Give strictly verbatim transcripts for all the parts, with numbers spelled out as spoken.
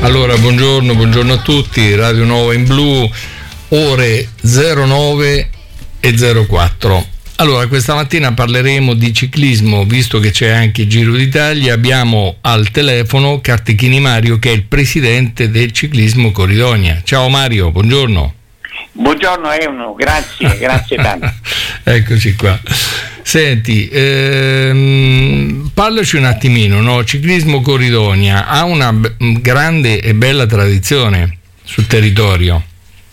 Allora, buongiorno, buongiorno a tutti, Radio Nuova in Blu, ore zero nove e zero quattro. Allora, questa mattina parleremo di ciclismo, visto che c'è anche il Giro d'Italia. Abbiamo al telefono Cartechini Mario, che è il presidente del Ciclismo Corridonia. Ciao Mario, buongiorno. Buongiorno Euno, grazie, grazie tanto. Eccoci qua. Senti, ehm, parlaci un attimino, no? Ciclismo Corridonia ha una b- grande e bella tradizione sul territorio.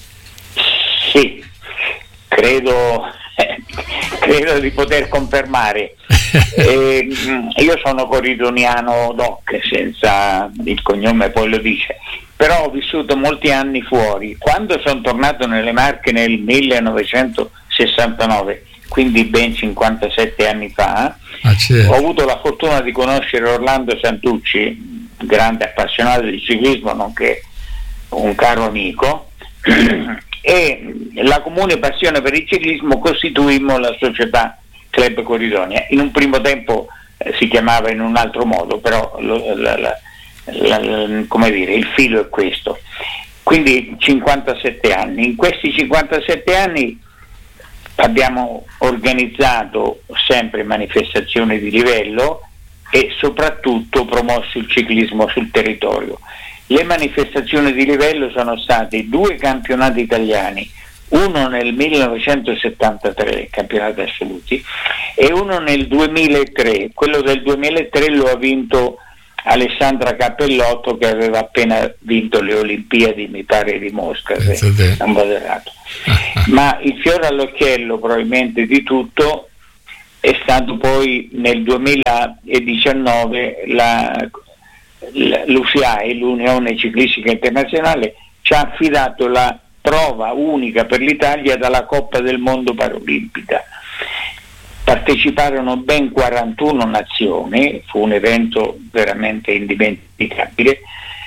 Sì, credo, eh, credo di poter confermare. eh, io sono corridoniano doc, senza il cognome poi lo dice, però ho vissuto molti anni fuori. Quando sono tornato nelle Marche nel millenovecentosessantanove, quindi ben cinquantasette anni fa, ah, certo. Ho avuto la fortuna di conoscere Orlando Santucci, grande appassionato di ciclismo, nonché un caro amico, e la comune passione per il ciclismo costituimmo la società Club Corridonia. In un primo tempo eh, si chiamava in un altro modo, però lo, la, la, la, la, come dire, il filo è questo. Quindi cinquantasette anni. In questi cinquantasette anni abbiamo organizzato sempre manifestazioni di livello e soprattutto promosso il ciclismo sul territorio. Le manifestazioni di livello sono state due campionati italiani, uno nel millenovecentosettantatré, campionati assoluti, e uno nel duemilatré. Quello del duemilatré lo ha vinto Alessandra Cappellotto, che aveva appena vinto le Olimpiadi, mi pare, di Mosca, se non vado errato. Ma il fiore all'occhiello probabilmente di tutto è stato poi nel duemiladiciannove la, la, l'U C I A E, l'Unione Ciclistica Internazionale, ci ha affidato la prova unica per l'Italia dalla Coppa del Mondo Paralimpica. Parteciparono ben quarantuno nazioni, fu un evento veramente indimenticabile.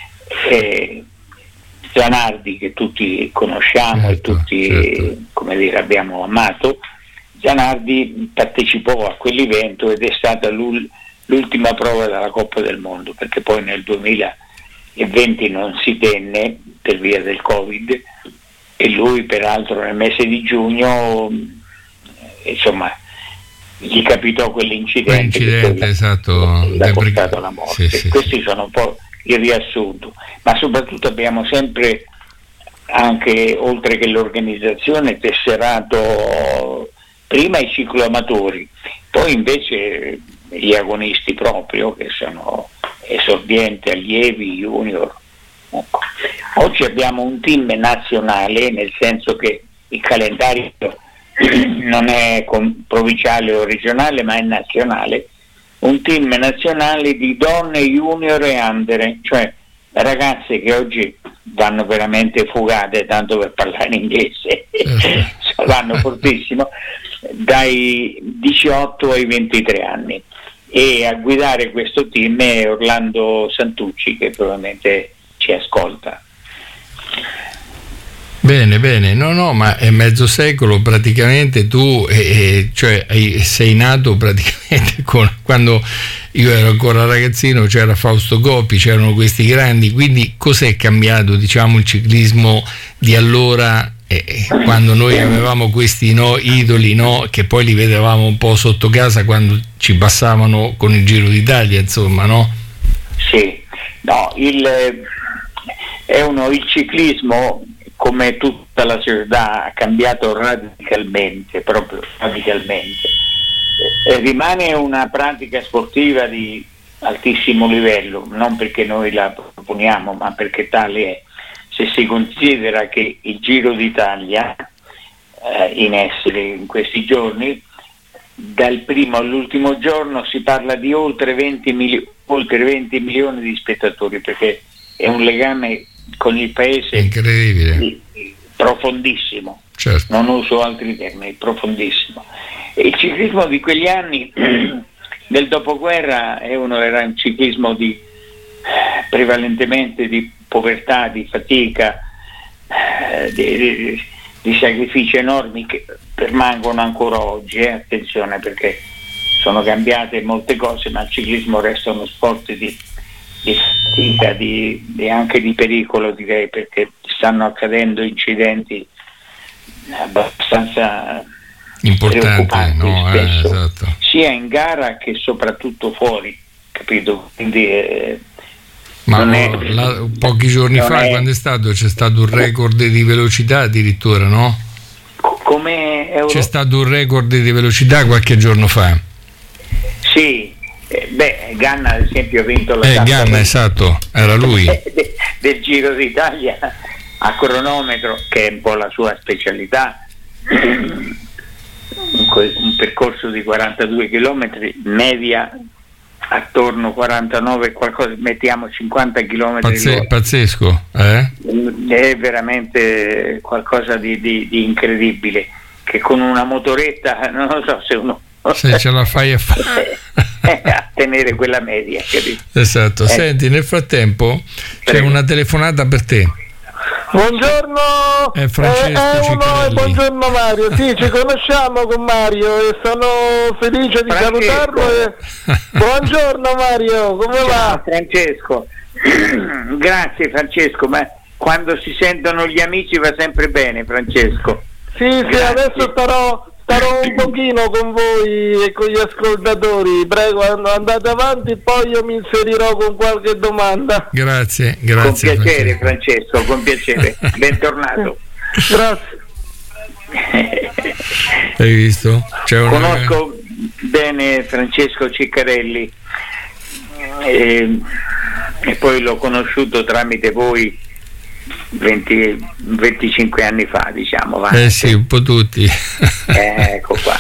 Eh, Zanardi, che tutti conosciamo, certo, e tutti certo. come dire, abbiamo amato, Zanardi partecipò a quell'evento ed è stata l'ultima prova della Coppa del Mondo, perché poi nel duemilaventi non si tenne per via del Covid, e lui peraltro nel mese di giugno, insomma, gli capitò quell'incidente, L'incidente, che esatto, l'ha portato alla morte. Sì, sì, Questi sì. sono un po' il riassunto, ma soprattutto abbiamo sempre, anche oltre che l'organizzazione, tesserato prima i cicloamatori, poi invece gli agonisti proprio, che sono esordienti, allievi, junior. Ecco. Oggi abbiamo un team nazionale, nel senso che il calendario non è provinciale o regionale, ma è nazionale, un team nazionale di donne, junior e under, cioè ragazze che oggi vanno veramente fugate, tanto per parlare in inglese, vanno fortissimo, dai diciotto ai ventitré anni, e a guidare questo team è Orlando Santucci, che probabilmente ci ascolta. Bene, bene, no, no, ma è mezzo secolo praticamente tu, eh, cioè sei nato praticamente con, quando io ero ancora ragazzino, c'era Fausto Coppi, c'erano questi grandi, quindi cos'è cambiato, diciamo, il ciclismo di allora, eh, quando noi avevamo questi no, idoli, no, che poi li vedevamo un po' sotto casa quando ci passavano con il Giro d'Italia, insomma, no? Sì, no, il, è uno, il ciclismo, come tutta la società, ha cambiato radicalmente, proprio radicalmente. Eh, rimane una pratica sportiva di altissimo livello, non perché noi la proponiamo, ma perché tale è. Se si considera che il Giro d'Italia, eh, in essere in questi giorni, dal primo all'ultimo giorno si parla di oltre venti, mili- oltre venti milioni di spettatori, perché è un legame con il paese incredibile, profondissimo, certo. Non uso altri termini, profondissimo. E il ciclismo di quegli anni del dopoguerra è uno, era un ciclismo di prevalentemente di povertà, di fatica, eh, di, di, di sacrifici enormi che permangono ancora oggi, eh, attenzione, perché sono cambiate molte cose, ma il ciclismo resta uno sport di, di avvertita di, di anche di pericolo, direi, perché stanno accadendo incidenti abbastanza importanti, no? spesso, eh, esatto. sia in gara che soprattutto fuori, capito? Quindi eh, ma non è, la, pochi giorni fa, è, quando è stato, c'è stato un record di velocità addirittura, no? Come Euro... C'è stato un record di velocità qualche giorno fa. Sì, eh, beh, Ganna ad esempio ha vinto la eh, tappa Ganna, del, esatto, era lui de, del Giro d'Italia a cronometro, che è un po' la sua specialità. Un percorso di quarantadue chilometri, media attorno quarantanove qualcosa, mettiamo cinquanta chilometri. Pazze- pazzesco, eh? È veramente qualcosa di, di, di incredibile, che con una motoretta non lo so se uno se ce la fai a fare a tenere quella media, capito? Esatto. Eh. Senti, nel frattempo c'è Prego. una telefonata per te. Buongiorno, è Francesco eh, eh, uno, e buongiorno Mario, sì, ci conosciamo con Mario e sono felice di Francesco. salutarlo e... buongiorno Mario, come Ciao, va? Francesco. Grazie Francesco, ma quando si sentono gli amici va sempre bene, Francesco. Sì, sì, Grazie. adesso starò starò un pochino con voi e con gli ascoltatori, prego andate avanti, poi io mi inserirò con qualche domanda. Grazie, grazie. Con piacere Francesco, Francesco con piacere, bentornato. Grazie. Hai visto? C'è una... Conosco bene Francesco Ciccarelli e, e poi l'ho conosciuto tramite voi venti, venticinque anni fa, diciamo. Va. Eh sì, un po' tutti. Eh, ecco qua.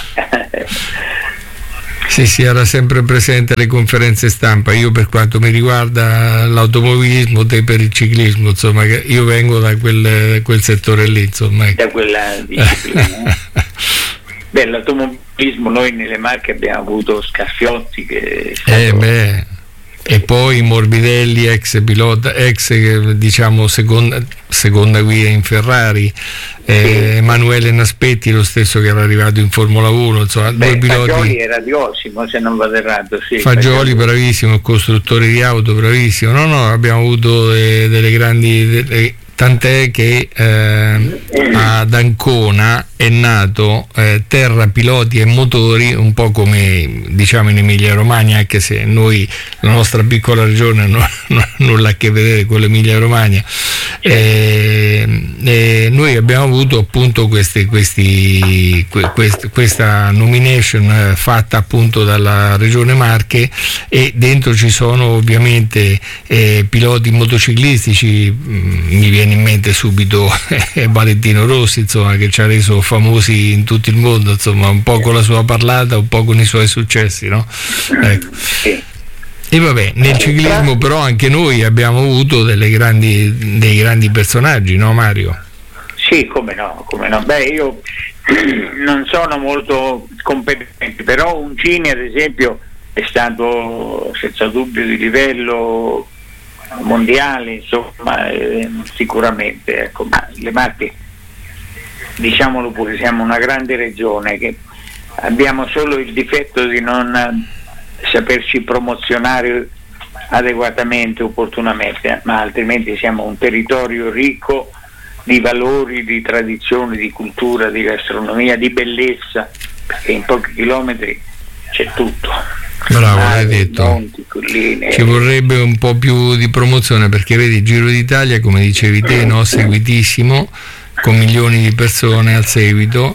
Sì, sì, era sempre presente alle conferenze stampa. Io per quanto mi riguarda l'automobilismo, te per il ciclismo, insomma, che io vengo da quel, quel settore lì, insomma. Da quella disciplina. Beh, l'automobilismo noi nelle Marche abbiamo avuto Scaffiotti che è stato... Eh beh, e poi Morbidelli, ex pilota, ex diciamo seconda, seconda guida in Ferrari, eh, Emanuele Naspetti, lo stesso che era arrivato in Formula uno, insomma. Beh, due piloti. Fagioli era di Osimo, se non vado errato, sì. Fagioli, Fagioli. bravissimo, costruttore di auto, bravissimo. No, no, abbiamo avuto eh, delle grandi... Delle, tant'è che eh, ad Ancona è nato eh, Terra Piloti e Motori, un po' come diciamo in Emilia Romagna, anche se noi, la nostra piccola regione, non ha nulla a che vedere con l'Emilia Romagna. Eh, eh, noi abbiamo avuto appunto questi, questi, quest, questa nomination eh, fatta appunto dalla Regione Marche, e dentro ci sono ovviamente eh, piloti motociclistici. Mh, mi viene in mente subito eh, Valentino Rossi, insomma, che ci ha reso famosi in tutto il mondo, insomma, un po' con la sua parlata, un po' con i suoi successi, no? Ecco. Sì. E vabbè, nel ciclismo però anche noi abbiamo avuto delle grandi, dei grandi personaggi, no Mario? Sì, come no, come no. Beh, io non sono molto competente, però Uncini ad esempio è stato senza dubbio di livello mondiale, insomma, eh, sicuramente, ecco. Ma le Marche, diciamolo pure, siamo una grande regione che abbiamo solo il difetto di non saperci promozionare adeguatamente, opportunamente, ma altrimenti siamo un territorio ricco di valori, di tradizioni, di cultura, di gastronomia, di bellezza, perché in pochi chilometri c'è tutto. Bravo, Mare, l'hai detto. monti, colline. Ci vorrebbe un po' più di promozione, perché vedi, Giro d'Italia, come dicevi te, no, seguitissimo, con milioni di persone al seguito,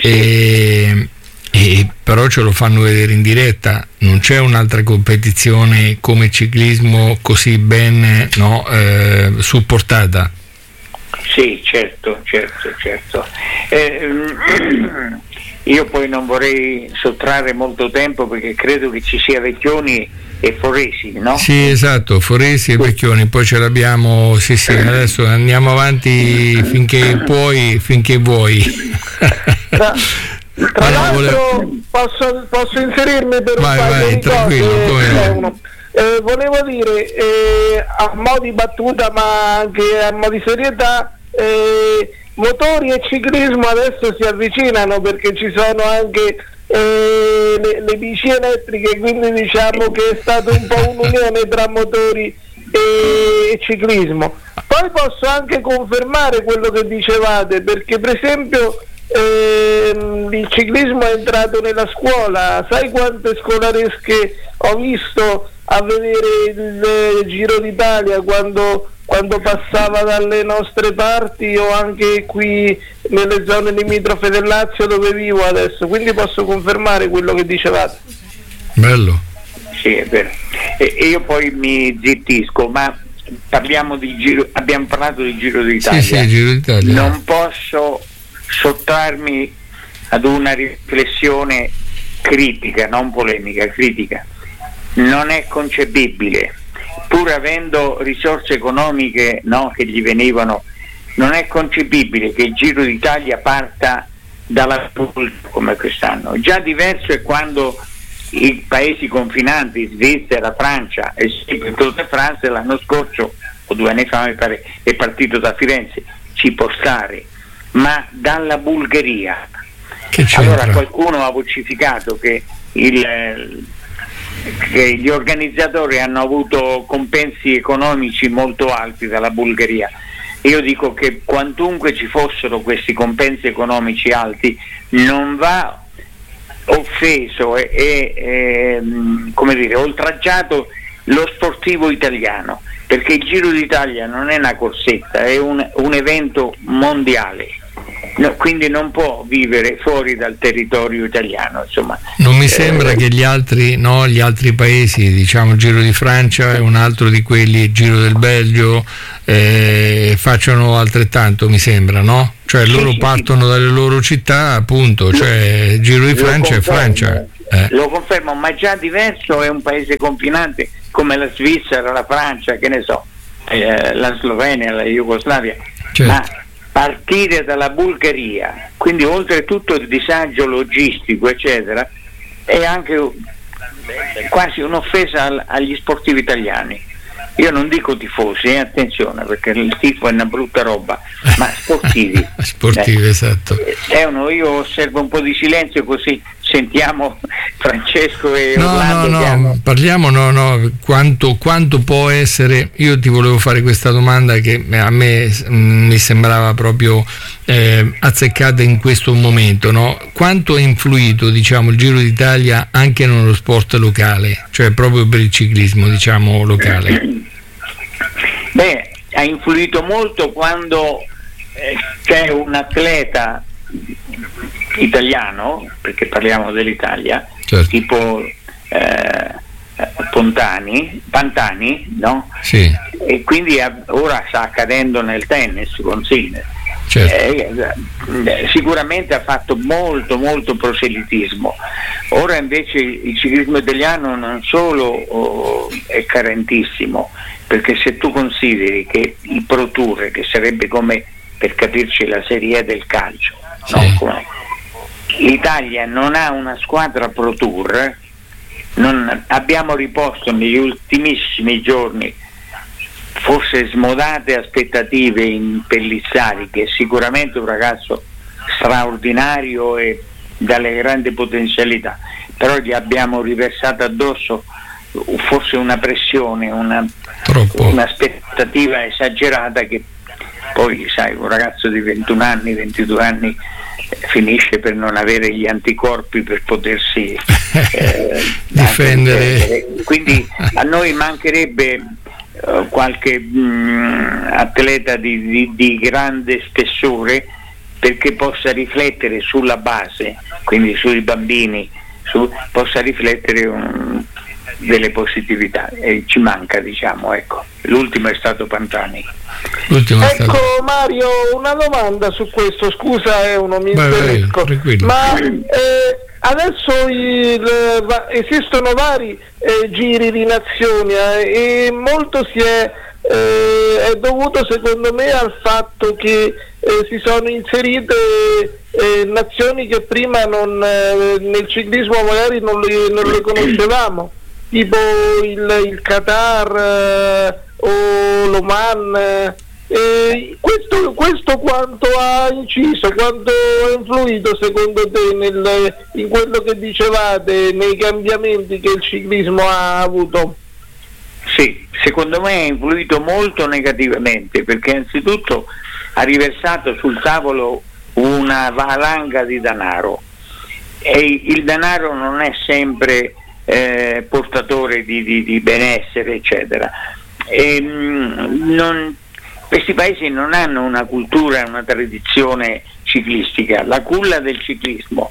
e, e però ce lo fanno vedere in diretta. Non c'è un'altra competizione come ciclismo così ben, no, eh, supportata. Sì, certo, certo, certo. Eh, io poi non vorrei sottrarre molto tempo, perché credo che ci sia Vecchioni e Foresi, no? Sì, esatto, Foresi e Vecchioni, poi ce l'abbiamo, sì sì, adesso andiamo avanti finché puoi, finché vuoi. Tra, tra no, l'altro volevo... posso, posso inserirmi per vai, un paio vai, di tranquillo, cose? come no. Uno. Eh, volevo dire, eh, a mo' di battuta ma anche a mo' di serietà, eh, motori e ciclismo adesso si avvicinano, perché ci sono anche eh, le, le bici elettriche, quindi diciamo che è stata un po' un'unione tra motori e ciclismo. Poi posso anche confermare quello che dicevate, perché per esempio ehm, il ciclismo è entrato nella scuola. Sai quante scolaresche ho visto a vedere il, il Giro d'Italia quando, quando passava dalle nostre parti, o anche qui nelle zone limitrofe del Lazio dove vivo adesso, quindi posso confermare quello che dicevate. Bello. Sì, è vero. E, e io poi mi zittisco, ma parliamo di Giro, abbiamo parlato di Giro d'Italia. Sì, sì, Giro d'Italia. Non posso sottrarmi ad una riflessione critica, non polemica, critica. Non è concepibile, pur avendo risorse economiche, no, che gli venivano, non è concepibile che il Giro d'Italia parta dalla come quest'anno. Già diverso è quando i paesi confinanti, Svizzera, Francia e il Tour de France l'anno scorso o due anni fa mi pare è partito da Firenze, ci può stare, ma dalla Bulgaria. Che allora qualcuno ha vocifikato che, il, che gli organizzatori hanno avuto compensi economici molto alti dalla Bulgaria. Io dico che quantunque ci fossero questi compensi economici alti, non va offeso e, e, e come dire, oltraggiato lo sportivo italiano, perché il Giro d'Italia non è una corsetta, è un, un evento mondiale, no, quindi non può vivere fuori dal territorio italiano, insomma. Non mi sembra eh, che gli altri, no, gli altri paesi, diciamo il Giro di Francia è un altro di quelli, il Giro del Belgio, eh, facciano altrettanto, mi sembra, no? Cioè loro sì, partono sì. dalle loro città, appunto, lo, cioè il Giro di Francia è Francia. Eh. Lo confermo, ma già diverso è un paese confinante come la Svizzera, la Francia, che ne so, eh, la Slovenia, la Jugoslavia, certo. Ma partire dalla Bulgaria, quindi oltretutto il disagio logistico eccetera, è anche quasi un'offesa agli sportivi italiani. Io non dico tifosi, eh, attenzione, perché il tifo è una brutta roba, ma sportivi. Sportivi, eh, esatto. È uno, io osservo un po' di silenzio così sentiamo Francesco e no, Orlando. No, no, hanno... parliamo, no, no, quanto, quanto può essere, io ti volevo fare questa domanda che a me mh, mi sembrava proprio eh, azzeccata in questo momento, no? Quanto ha influito, diciamo, il Giro d'Italia anche nello sport locale, cioè proprio per il ciclismo, diciamo, locale? Beh, ha influito molto quando eh, c'è un atleta italiano, perché parliamo dell'Italia, certo. tipo eh, Pontani, Pantani, no? Sì. E quindi a, ora sta accadendo nel tennis con Sinner. Certo. Eh, sicuramente ha fatto molto molto proselitismo. Ora invece il ciclismo italiano non solo oh, è carentissimo, perché se tu consideri che il Pro Tour, che sarebbe come, per capirci, la Serie A del calcio, sì. no? Come l'Italia non ha una squadra Pro Tour, non abbiamo riposto negli ultimissimi giorni forse smodate aspettative in Pellizzari, che è sicuramente un ragazzo straordinario e dalle grandi potenzialità, però gli abbiamo riversato addosso forse una pressione, una, un'aspettativa esagerata, che poi sai, un ragazzo di ventuno anni, ventidue anni finisce per non avere gli anticorpi per potersi eh, difendere. Quindi a noi mancherebbe uh, qualche mh, atleta di, di, di grande spessore, perché possa riflettere sulla base, quindi sui bambini, su, possa riflettere un, delle positività, e ci manca, diciamo, ecco. L'ultimo è stato Pantani. L'ultimo ecco stato... Mario, una domanda su questo, scusa, è uno mi interrompo, ma eh, adesso il, va, esistono vari eh, giri di nazioni eh, e molto si è, eh, è dovuto secondo me al fatto che eh, si sono inserite eh, nazioni che prima non, eh, nel ciclismo magari non le, non le conoscevamo, tipo il, il Qatar eh, o l'Oman. Eh, Eh, questo, questo quanto ha inciso, quanto ha influito secondo te nel, in quello che dicevate, nei cambiamenti che il ciclismo ha avuto? Sì, secondo me ha influito molto negativamente, perché anzitutto ha riversato sul tavolo una valanga di denaro, e il denaro non è sempre eh, portatore di, di, di benessere, eccetera. E, mh, non, questi paesi non hanno una cultura, una tradizione ciclistica. La culla del ciclismo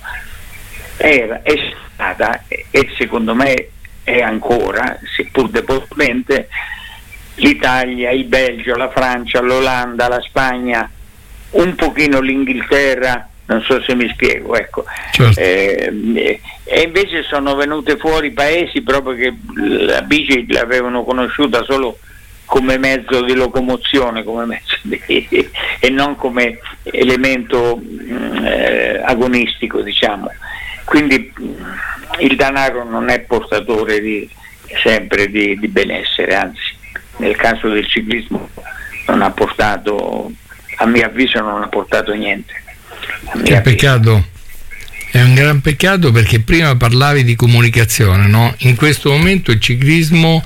era, è stata, e secondo me è ancora, seppur debolmente, l'Italia, il Belgio, la Francia, l'Olanda, la Spagna, un pochino l'Inghilterra, non so se mi spiego, ecco. Certo. Eh, e invece sono venute fuori paesi proprio che la bici l'avevano conosciuta solo come mezzo di locomozione, come mezzo di, e non come elemento eh, agonistico, diciamo. Quindi il denaro non è portatore di, sempre di, di benessere, anzi nel caso del ciclismo non ha portato, a mio avviso non ha portato niente. Che peccato, è un gran peccato, perché prima parlavi di comunicazione, no? In questo momento il ciclismo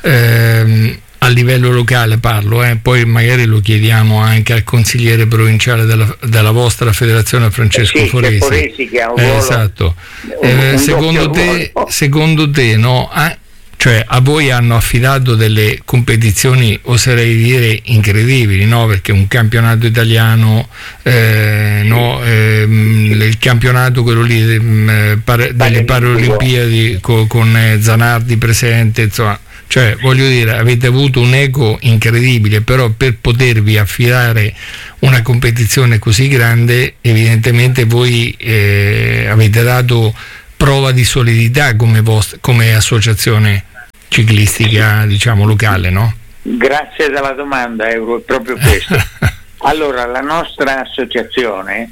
ehm, a livello locale parlo, eh, poi magari lo chiediamo anche al consigliere provinciale della, della vostra federazione, Francesco eh sì, Foresi. Foresi che ha un eh, ruolo, esatto. un, Eh, un secondo, te, ruolo. secondo te, no? Ah, cioè a voi hanno affidato delle competizioni, oserei dire, incredibili, no? Perché un campionato italiano, eh, no? eh, il campionato quello lì eh, par- delle Paralimpiadi con, con eh, Zanardi presente, insomma, cioè voglio dire, avete avuto un eco incredibile, però per potervi affidare una competizione così grande evidentemente voi eh, avete dato prova di solidità come, vost- come associazione ciclistica, diciamo, locale, no? Grazie della domanda, Euro, è proprio questo. Allora, la nostra associazione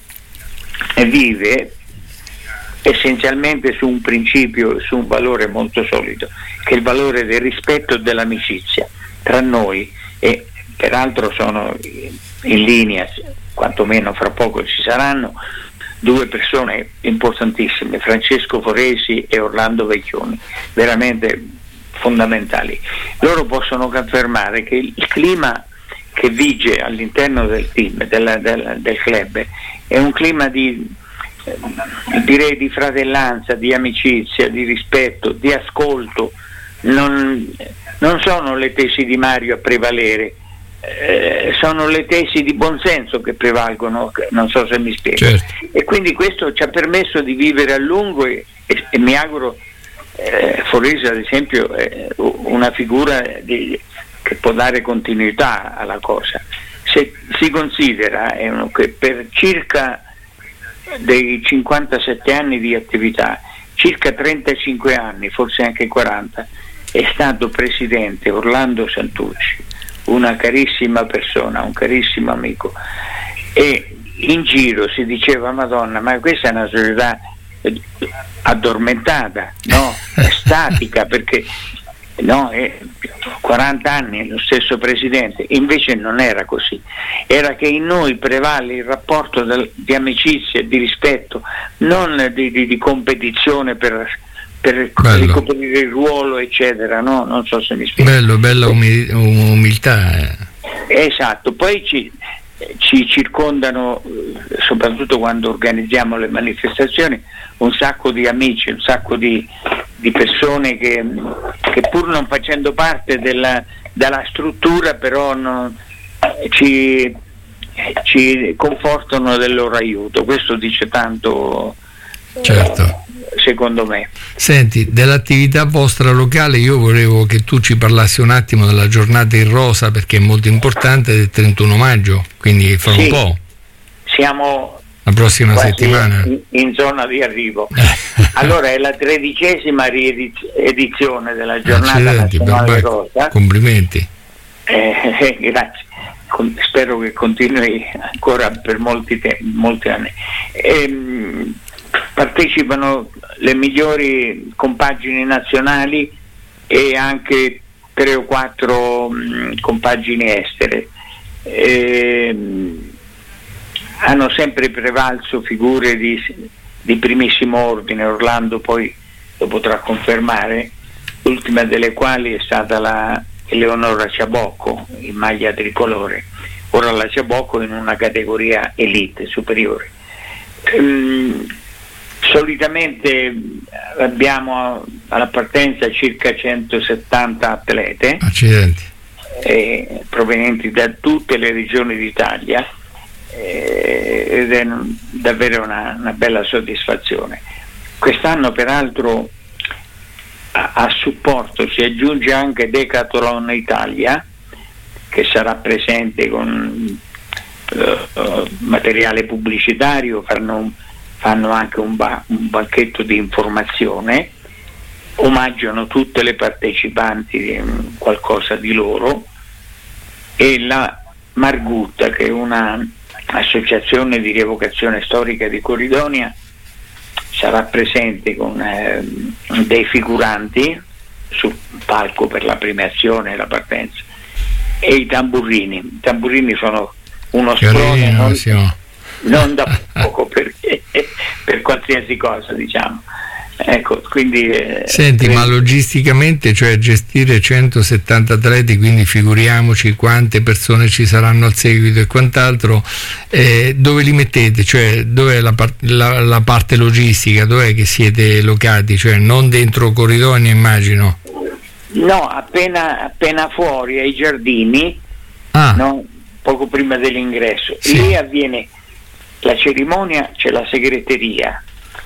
vive essenzialmente su un principio, su un valore molto solido, che è il valore del rispetto e dell'amicizia tra noi, e peraltro sono in linea, quantomeno fra poco ci saranno, due persone importantissime, Francesco Foresi e Orlando Vecchioni, veramente fondamentali. Loro possono confermare che il clima che vige all'interno del team, della, della, del club, è un clima di, eh, direi di fratellanza, di amicizia, di rispetto, di ascolto. Non, non sono le tesi di Mario a prevalere, eh, sono le tesi di buonsenso che prevalgono, non so se mi spiego. Certo. E quindi questo ci ha permesso di vivere a lungo, e, e, e mi auguro eh, Foresi ad esempio è una figura di, che può dare continuità alla cosa. Se si considera eh, che per circa dei cinquantasette anni di attività, circa trentacinque anni, forse anche quaranta, è stato presidente Orlando Santucci, una carissima persona, un carissimo amico, e in giro si diceva: Madonna, ma questa è una società addormentata, no? È statica, perché no, è quaranta anni lo stesso presidente. Invece non era così, era che in noi prevale il rapporto del, di amicizia e di rispetto, non di, di, di competizione per per ricoprire il ruolo, eccetera, no? Non so se mi spiego. Bello, bella umil- umiltà. Eh. Esatto, poi ci, ci circondano, soprattutto quando organizziamo le manifestazioni, un sacco di amici, un sacco di, di persone che, che pur non facendo parte della, della struttura, però non, ci, ci confortano del loro aiuto. Questo dice tanto. Certo. Secondo me. Senti, dell'attività vostra locale io volevo che tu ci parlassi un attimo della giornata in rosa, perché è molto importante, del trentuno maggio, quindi fra sì, un po'. Siamo la prossima settimana in, in zona di arrivo. Allora è la tredicesima riedizione della giornata Accidenti, nazionale rosa. Complimenti. Eh, eh, grazie. Con, spero che continui ancora per molti, te- molti anni. Ehm, partecipano le migliori compagini nazionali e anche tre o quattro mh, compagini estere. E, mh, hanno sempre prevalso figure di, di primissimo ordine. Orlando poi lo potrà confermare, l'ultima delle quali è stata la, Eleonora Ciabocco in maglia tricolore, ora la Ciabocco in una categoria elite superiore. Ehm, solitamente abbiamo alla partenza circa centosettanta atlete. Accidenti. Eh, provenienti da tutte le regioni d'Italia, eh, ed è davvero una, una bella soddisfazione. Quest'anno peraltro a, a supporto si aggiunge anche Decathlon Italia, che sarà presente con uh, materiale pubblicitario, fanno, fanno anche un, ba- un banchetto di informazione, omaggiano tutte le partecipanti di qualcosa di loro, e la Margutta, che è una associazione di rievocazione storica di Corridonia, sarà presente con eh, dei figuranti sul palco per la premiazione e la partenza, e i tamburini. I tamburini sono uno sprone non, non da poco, perché per qualsiasi cosa, diciamo. Ecco, quindi eh, senti, credo... ma logisticamente, cioè gestire centosettanta atleti, quindi figuriamoci quante persone ci saranno al seguito e quant'altro, eh, dove li mettete? Cioè, dov'è la, par- la, la parte logistica? Dov'è che siete locati? Cioè, non dentro Corridonia, immagino? No, appena, appena fuori ai giardini, ah. no? Poco prima dell'ingresso. Sì. Lì avviene la cerimonia, c'è la segreteria,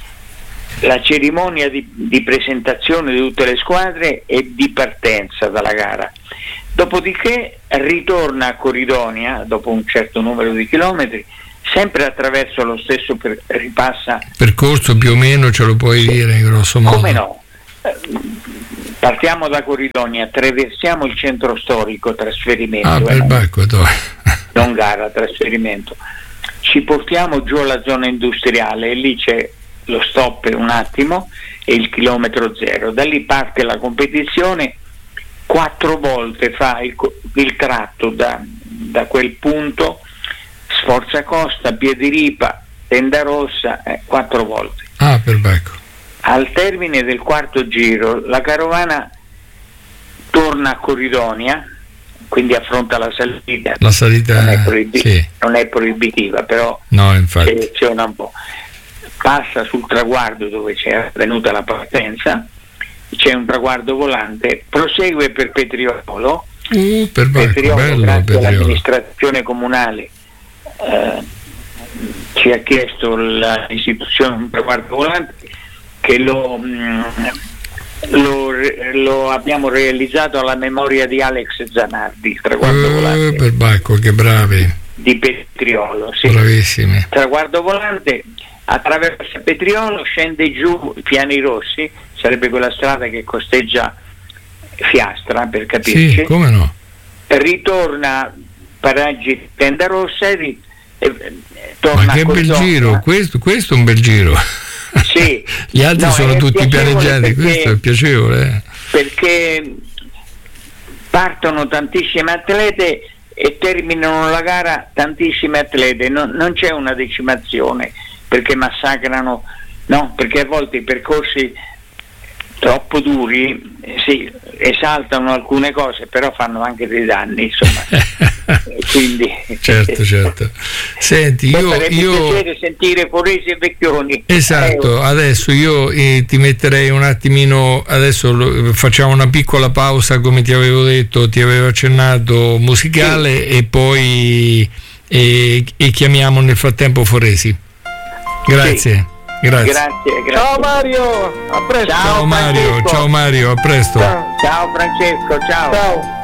la cerimonia di, di presentazione di tutte le squadre e di partenza dalla gara. Dopodiché ritorna a Corridonia dopo un certo numero di chilometri, sempre attraverso lo stesso per, ripassa percorso, più o meno ce lo puoi dire grosso modo? Come no? Partiamo da Corridonia, attraversiamo il centro storico, trasferimento, ah, per eh, Bacco, non gara, trasferimento. Ci portiamo giù alla zona industriale e lì c'è lo stop un attimo e il chilometro zero. Da lì parte la competizione, quattro volte fa il, il tratto da, da quel punto, Sforza Costa, Piediripa, Tenda Rossa, eh, quattro volte. Ah, per Bacco. Al termine del quarto giro la carovana torna a Corridonia, quindi affronta la salita. La salita non è, proibi- sì. non è proibitiva, però no, infatti. seleziona un po'. Passa sul traguardo dove c'è avvenuta la partenza, c'è un traguardo volante, prosegue per Petriolo, uh, per Bacco, Petriolo, bello, grazie Petriolo. all'amministrazione comunale eh, ci ha chiesto l'istituzione un traguardo volante che lo, mh, lo, lo abbiamo realizzato alla memoria di Alex Zanardi, il traguardo uh, volante per Bacco, che bravi, di Petriolo, sì. Bravissimi. Traguardo volante attraversa Petriolo, scende giù i Piani Rossi, sarebbe quella strada che costeggia Fiastra, per capirci. Sì, come no? Ritorna Paraggi Tenda Rossa e, ri, e torna ma che a bel Corridonia. giro, questo, questo è un bel giro. Sì. Gli altri No, sono tutti pianeggiati, perché, questo è piacevole. Eh. Perché partono tantissime atlete e terminano la gara tantissime atlete, non, non c'è una decimazione, perché massacrano, no, perché a volte i percorsi troppo duri eh, sì, esaltano alcune cose, però fanno anche dei danni, insomma. Quindi certo, certo. Senti, io, io piacere sentire Foresi e Vecchioni. Esatto, eh, adesso io eh, ti metterei un attimino, adesso lo, facciamo una piccola pausa, come ti avevo detto, ti avevo accennato, musicale, sì. E poi e, e chiamiamo nel frattempo Foresi. Grazie. Sì. Grazie. Grazie, grazie. Ciao Mario, a presto. Ciao, ciao Mario, ciao Mario, a presto. Ciao, ciao Francesco, ciao. Ciao.